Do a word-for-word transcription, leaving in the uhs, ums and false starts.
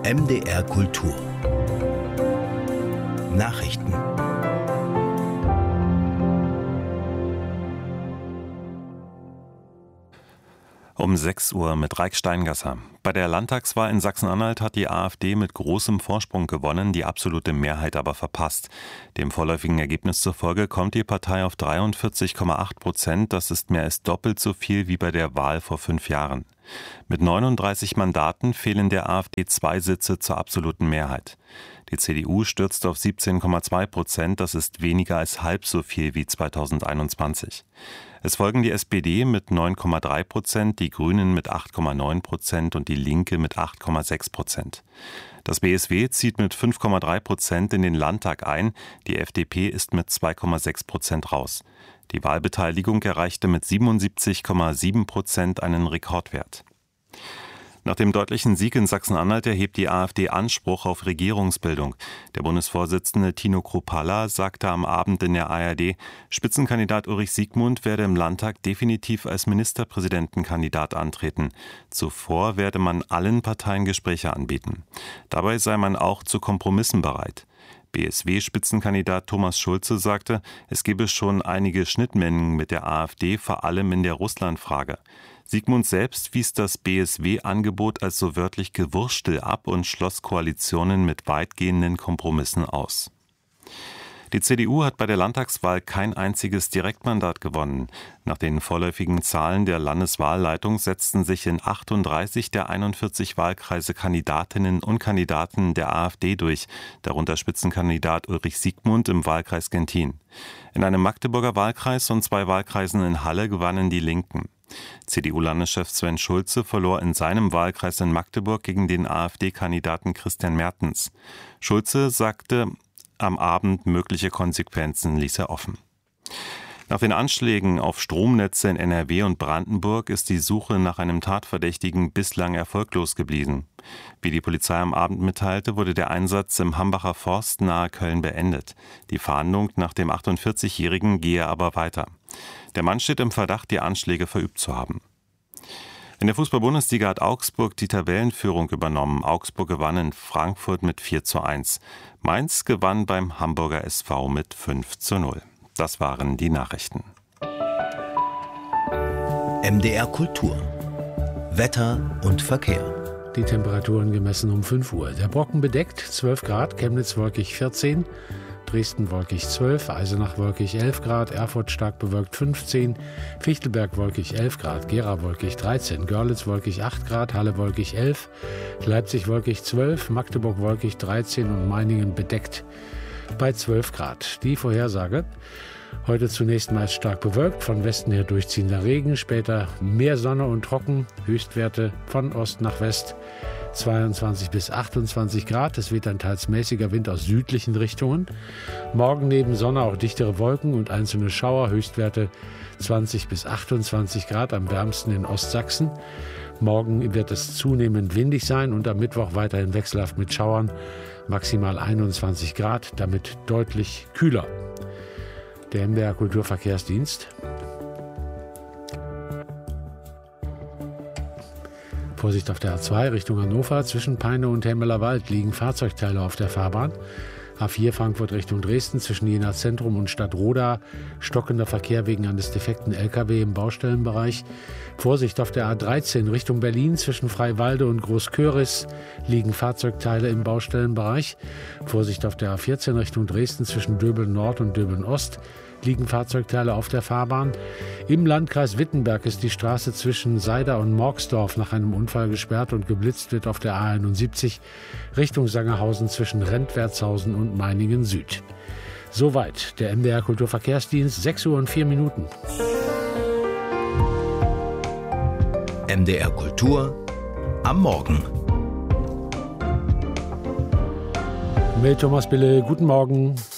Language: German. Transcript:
M D R Kultur Nachrichten. Um sechs Uhr mit Raik Steingasser. Bei der Landtagswahl in Sachsen-Anhalt hat die AfD mit großem Vorsprung gewonnen, die absolute Mehrheit aber verpasst. Dem vorläufigen Ergebnis zufolge kommt die Partei auf dreiundvierzig Komma acht Prozent. Das ist mehr als doppelt so viel wie bei der Wahl vor fünf Jahren. Mit neununddreißig Mandaten fehlen der AfD zwei Sitze zur absoluten Mehrheit. Die C D U stürzt auf siebzehn Komma zwei Prozent, das ist weniger als halb so viel wie zweitausendeinundzwanzig. Es folgen die S P D mit neun Komma drei Prozent, die Grünen mit acht Komma neun Prozent und die Linke mit acht Komma sechs Prozent. Das B S W zieht mit fünf Komma drei Prozent in den Landtag ein, die F D P ist mit zwei Komma sechs Prozent raus. Die Wahlbeteiligung erreichte mit siebenundsiebzig Komma sieben Prozent einen Rekordwert. Nach dem deutlichen Sieg in Sachsen-Anhalt erhebt die AfD Anspruch auf Regierungsbildung. Der Bundesvorsitzende Tino Kruppalla sagte am Abend in der A R D, Spitzenkandidat Ulrich Siegmund werde im Landtag definitiv als Ministerpräsidentenkandidat antreten. Zuvor werde man allen Parteien Gespräche anbieten. Dabei sei man auch zu Kompromissen bereit. B S W-Spitzenkandidat Thomas Schulze sagte, es gebe schon einige Schnittmengen mit der AfD, vor allem in der Russlandfrage. Siegmund selbst wies das B S W-Angebot als so wörtlich Gewurstel ab und schloss Koalitionen mit weitgehenden Kompromissen aus. Die C D U hat bei der Landtagswahl kein einziges Direktmandat gewonnen. Nach den vorläufigen Zahlen der Landeswahlleitung setzten sich in achtunddreißig der einundvierzig Wahlkreise Kandidatinnen und Kandidaten der AfD durch, darunter Spitzenkandidat Ulrich Siegmund im Wahlkreis Genthin. In einem Magdeburger Wahlkreis und zwei Wahlkreisen in Halle gewannen die Linken. C D U-Landeschef Sven Schulze verlor in seinem Wahlkreis in Magdeburg gegen den AfD-Kandidaten Christian Mertens. Schulze sagte am Abend, mögliche Konsequenzen ließ er offen. Nach den Anschlägen auf Stromnetze in N R W und Brandenburg ist die Suche nach einem Tatverdächtigen bislang erfolglos geblieben. Wie die Polizei am Abend mitteilte, wurde der Einsatz im Hambacher Forst nahe Köln beendet. Die Fahndung nach dem achtundvierzigjährigen gehe aber weiter. Der Mann steht im Verdacht, die Anschläge verübt zu haben. In der Fußball-Bundesliga hat Augsburg die Tabellenführung übernommen. Augsburg gewann in Frankfurt mit vier zu eins. Mainz gewann beim Hamburger S V mit fünf zu null. Das waren die Nachrichten. M D R Kultur Wetter und Verkehr. Die Temperaturen gemessen um fünf Uhr. Der Brocken bedeckt, zwölf Grad, Chemnitz wolkig vierzehn, Dresden wolkig zwölf, Eisenach wolkig elf Grad, Erfurt stark bewölkt fünfzehn, Fichtelberg wolkig elf Grad, Gera wolkig dreizehn, Görlitz wolkig acht Grad, Halle wolkig elf, Leipzig wolkig zwölf, Magdeburg wolkig dreizehn und Meiningen bedeckt bei zwölf Grad. Die Vorhersage: Heute zunächst meist stark bewölkt, von Westen her durchziehender Regen, später mehr Sonne und trocken, Höchstwerte von Ost nach West zweiundzwanzig bis achtundzwanzig Grad, es weht ein teils mäßiger Wind aus südlichen Richtungen. Morgen neben Sonne auch dichtere Wolken und einzelne Schauer, Höchstwerte zwanzig bis achtundzwanzig Grad, am wärmsten in Ostsachsen. Morgen wird es zunehmend windig sein und am Mittwoch weiterhin wechselhaft mit Schauern, maximal einundzwanzig Grad, damit deutlich kühler. Der M D R Kulturverkehrsdienst. Vorsicht auf der A zwei Richtung Hannover. Zwischen Peine und Hemmeler Wald liegen Fahrzeugteile auf der Fahrbahn. A vier Frankfurt Richtung Dresden. Zwischen Jena Zentrum und Stadtroda stockender Verkehr wegen eines defekten L K W im Baustellenbereich. Vorsicht auf der A dreizehn Richtung Berlin. Zwischen Freiwalde und Großköris liegen Fahrzeugteile im Baustellenbereich. Vorsicht auf der A vierzehn Richtung Dresden. Zwischen Döbeln Nord und Döbeln Ost liegen Fahrzeugteile auf der Fahrbahn. Im Landkreis Wittenberg ist die Straße zwischen Seider und Morgsdorf nach einem Unfall gesperrt und geblitzt wird auf der A einundsiebzig Richtung Sangerhausen zwischen Rentwertshausen und Meiningen Süd. Soweit der M D R Kulturverkehrsdienst, sechs Uhr und vier Minuten. M D R Kultur am Morgen. Mit Thomas Bille, guten Morgen.